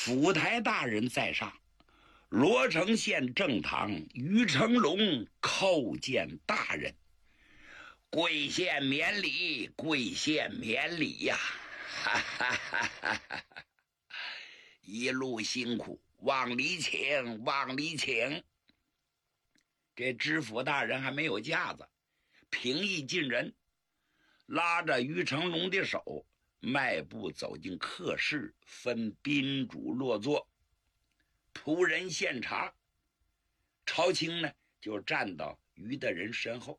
府台大人在上，罗城县正堂于成龙叩见大人。贵县免礼，贵县免礼呀！哈哈哈哈哈！一路辛苦，往里请，往里请。这知府大人还没有架子，平易近人，拉着于成龙的手，迈步走进客室，分宾主落座，仆人献茶。朝卿呢，就站到于大人身后。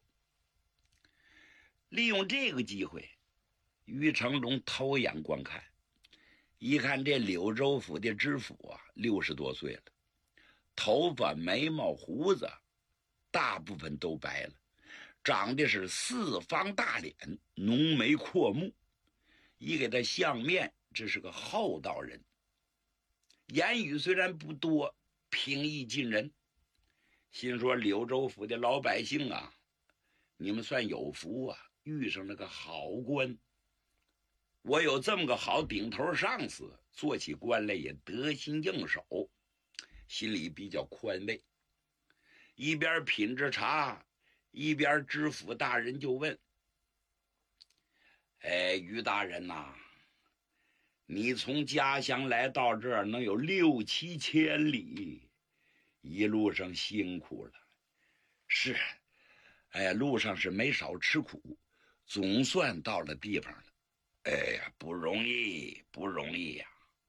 利用这个机会，于成龙偷眼观看，一看这柳州府的知府啊，60多岁了，头发、眉毛、胡子大部分都白了，长得是四方大脸，浓眉阔目，一给他相面，这是个厚道人。言语虽然不多，平易近人。心说柳州府的老百姓啊，你们算有福啊，遇上了个好官。我有这么个好顶头上司，做起官来也得心应手，心里比较宽慰。一边品着茶，一边知府大人就问：于大人呐，你从家乡来到这儿能有6、7千里，一路上辛苦了。是，路上是没少吃苦，总算到了地方了。不容易，不容易呀。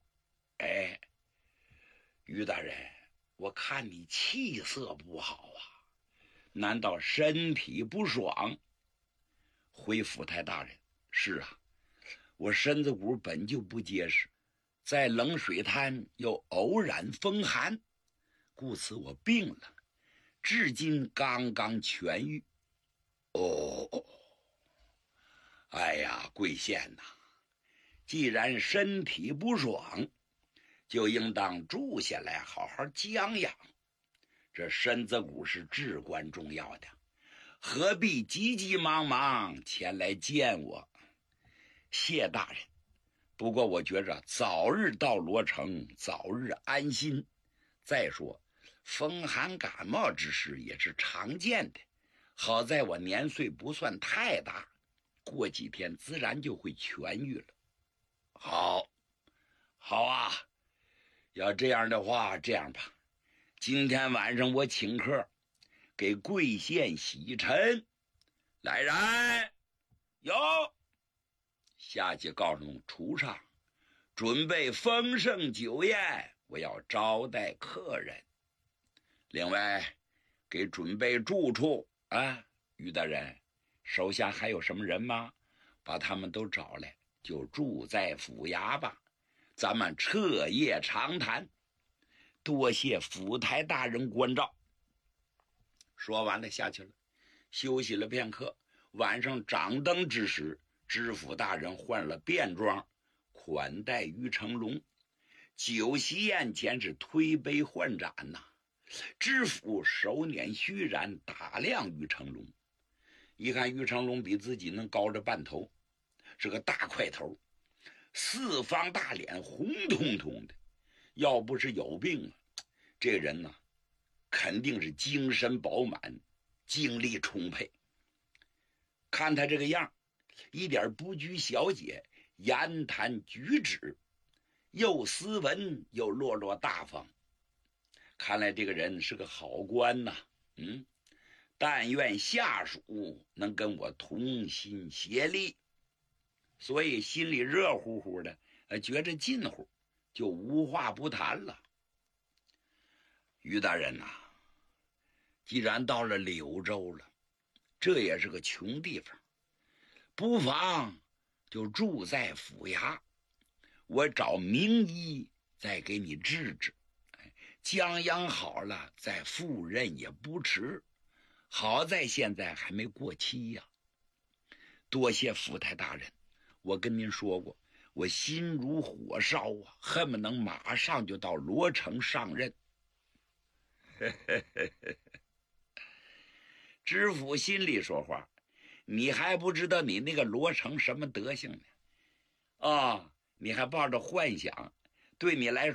于大人，我看你气色不好啊，难道身体不爽？回府台大人，是啊，我身子骨本就不结实，在冷水滩又偶然风寒，故此我病了，至今刚刚痊愈。哎呀，贵县呐，既然身体不爽，就应当住下来好好将养，这身子骨是至关重要的，何必急急忙忙前来见我？谢大人，不过我觉着早日到罗城，早日安心。再说风寒感冒之事也是常见的，好在我年岁不算太大，过几天自然就会痊愈了。好啊，要这样的话，这样吧，今天晚上我请客，给贵县洗尘。来人，有，下去告诉厨上，准备丰盛酒宴，我要招待客人。另外，给准备住处啊，于大人，手下还有什么人吗？把他们都找来，就住在府衙吧，咱们彻夜长谈。多谢府台大人关照。说完了下去了，休息了片刻。晚上掌灯之时，知府大人换了便装，款待于成龙。酒席宴前是推杯换盏呐。知府手捻虚髯，打量于成龙，一看于成龙比自己能高着半头，是个大块头，四方大脸，红彤彤的，要不是有病啊，这人呢，肯定是精神饱满，精力充沛。看他这个样，一点不拘小节，言谈举止又斯文又落落大方。看来这个人是个好官呐，但愿下属能跟我同心协力，所以心里热乎乎的，觉着近乎，就无话不谈了。于大人呐，既然到了柳州了，这也是个穷地方，不妨就住在府衙，我找名医再给你治治，将养好了再赴任也不迟。好在现在还没过期呀。多谢府台大人，我跟您说过，我心如火烧啊，恨不能马上就到罗城上任。知府心里说话，你还不知道你那个罗成什么德行呢？你还抱着幻想，对你来说